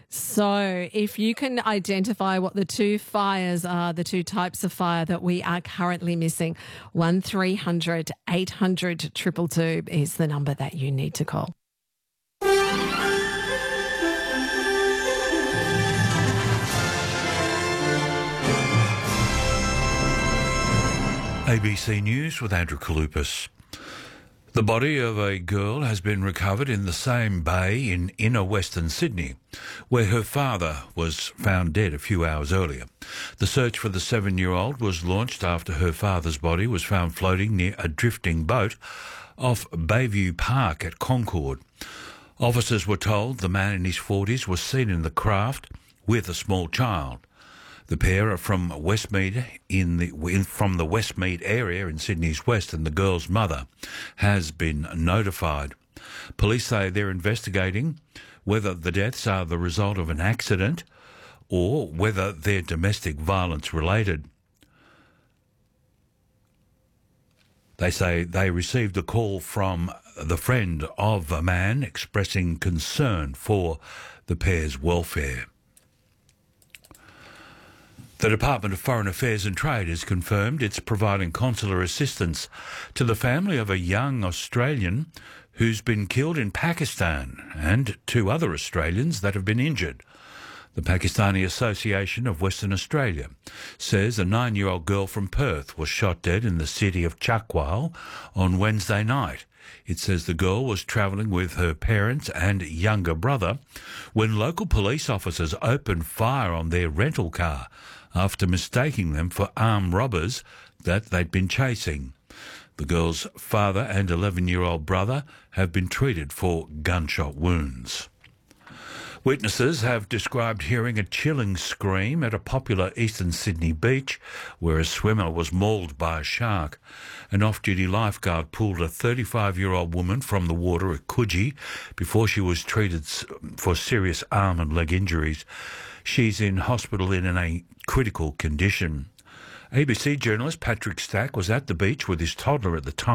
So, if you can identify what the two fires are, the two types of fire that we are currently missing, 1300 800 222 is the number that you need to call. ABC News with Andrew Kalupas. The body of a girl has been recovered in the same bay in inner Western Sydney, where her father was found dead a few hours earlier. The search for the 7-year-old was launched after her father's body was found floating near a drifting boat off Bayview Park at Concord. Officers were told the man in his 40s was seen in the craft with a small child. The pair are from Westmead from the Westmead area in Sydney's west, and the girl's mother has been notified. Police say they're investigating whether the deaths are the result of an accident or whether they're domestic violence related. They say they received a call from the friend of a man expressing concern for the pair's welfare. The Department of Foreign Affairs and Trade has confirmed it's providing consular assistance to the family of a young Australian who's been killed in Pakistan and 2 other Australians that have been injured. The Pakistani Association of Western Australia says a 9-year-old girl from Perth was shot dead in the city of Chakwal on Wednesday night. It says the girl was travelling with her parents and younger brother when local police officers opened fire on their rental car after mistaking them for armed robbers that they'd been chasing. The girl's father and 11-year-old brother have been treated for gunshot wounds. Witnesses have described hearing a chilling scream at a popular eastern Sydney beach where a swimmer was mauled by a shark. An off-duty lifeguard pulled a 35-year-old woman from the water at Coogee before she was treated for serious arm and leg injuries. She's in hospital in a critical condition. ABC journalist Patrick Stack was at the beach with his toddler at the time.